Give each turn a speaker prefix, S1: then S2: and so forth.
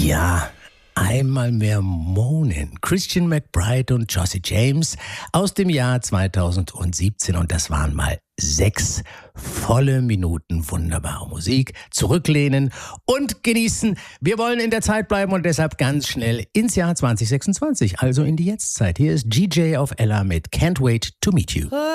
S1: Ja, einmal mehr Moaning. Christian McBride und Josie James aus dem Jahr 2017. Und das waren mal 6 volle Minuten wunderbare Musik. Zurücklehnen und genießen. Wir wollen in der Zeit bleiben und deshalb ganz schnell ins Jahr 2026, also in die Jetztzeit. Hier ist GJ auf Ella mit Can't Wait to Meet You.